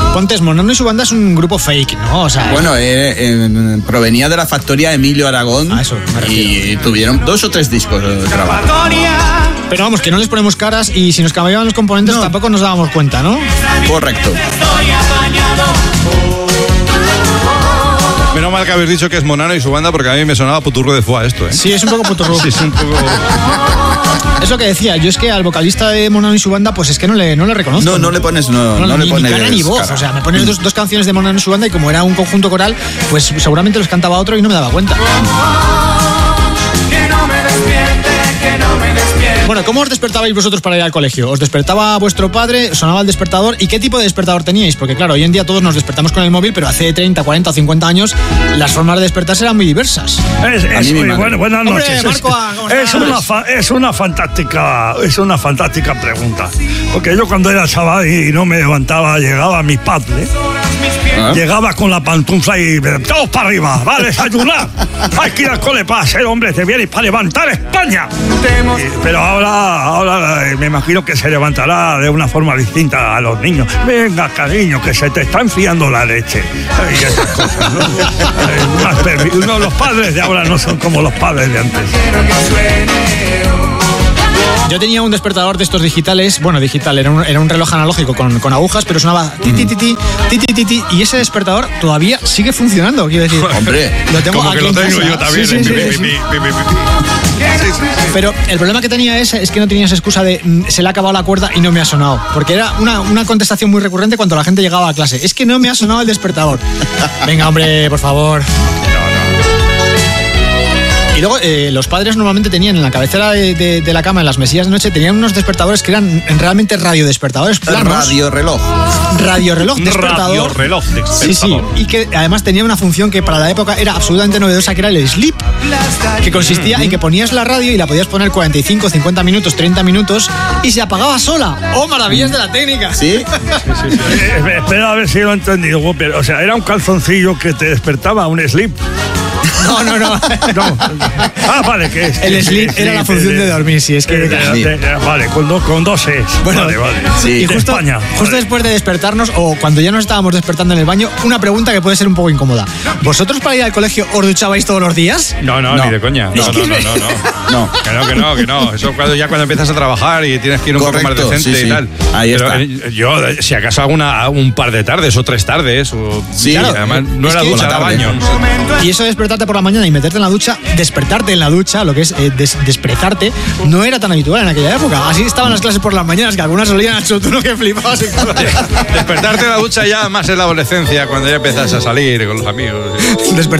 Pontes, Monano y su banda es un grupo fake, ¿no? O sea, bueno, provenía de la factoría Emilio Aragón. A eso me refiero. Y tuvieron 2 o 3 discos grabados. Pero vamos, que no les ponemos caras y si nos cambiaban los componentes tampoco nos dábamos cuenta, ¿no? Correcto. Menos mal que habéis dicho que es Monano y su banda, porque a mí me sonaba Puturro de Foix esto, ¿eh? Sí, es un poco puturro. Sí, es un poco... Es lo que decía, yo es que al vocalista de Monano y su banda, pues es que no le reconozco. No le pones, ni cara ni voz. cara. O sea, me pones dos canciones de Monano y su banda y como era un conjunto coral, pues seguramente los cantaba otro y no me daba cuenta. Bueno, ¿cómo os despertabais vosotros para ir al colegio? ¿Os despertaba vuestro padre? ¿Sonaba el despertador? ¿Y qué tipo de despertador teníais? Porque claro, hoy en día todos nos despertamos con el móvil, pero hace 30, 40 o 50 años las formas de despertarse eran muy diversas. Buenas noches. Hombre, Marco, es una fantástica pregunta. Porque yo cuando era chaval y no me levantaba, llegaba mi padre. Llegaba con la pantufla y todos para arriba, va a desayunar. Hay que ir al cole para ser hombre, te vienes para levantar España. Pero ahora me imagino que se levantará de una forma distinta a los niños. Venga, cariño, que se te está enfriando la leche. Y esas cosas, ¿no? Los padres de ahora no son como los padres de antes. Yo tenía un despertador de estos digitales, bueno, digital, era un reloj analógico con agujas, pero sonaba ti, ti, ti, ti, ti, ti, ti, ti, y ese despertador todavía sigue funcionando, quiero decir. Hombre, lo tengo como que lo tengo yo también. Sí. Pero el problema que tenía es que no tenías excusa de se le ha acabado la cuerda y no me ha sonado, porque era una contestación muy recurrente cuando la gente llegaba a clase. Es que no me ha sonado el despertador. Venga, hombre, por favor. Y luego los padres normalmente tenían en la cabecera de la cama, en las mesillas de noche, tenían unos despertadores que eran realmente radiodespertadores planos. Radioreloj despertador. Sí. Y que además tenía una función que para la época era absolutamente novedosa, que era el sleep, que consistía en que ponías la radio y la podías poner 45, 50 minutos, 30 minutos y se apagaba sola. ¡Oh, maravillas de la técnica! ¿Sí? Espera a ver si lo he entendido. Pero, o sea, era un calzoncillo que te despertaba, un sleep. No. Vale, que es. El sleep era la función de dormir, sí, es que. Vale, con dos es. Bueno, vale. Sí. Y justo después de despertarnos, o cuando ya nos estábamos despertando en el baño, una pregunta que puede ser un poco incómoda. ¿Vosotros para ir al colegio os duchabais todos los días? No, ni de coña. No. Que no. Eso cuando empiezas a trabajar y tienes que ir un poco más decente y tal. Ahí pero está. Yo, si acaso hago un par de tardes o 3 tardes. Sí, claro, además no era ducha, era baño. Y eso de despertarte por la mañana y meterte en la ducha, despertarte en la ducha, lo que es desprezarte, no era tan habitual en aquella época. Así estaban las clases por las mañanas, que algunas olían a chotuno que flipabas. Despertarte en la ducha ya más en la adolescencia, cuando ya empiezas a salir con los amigos.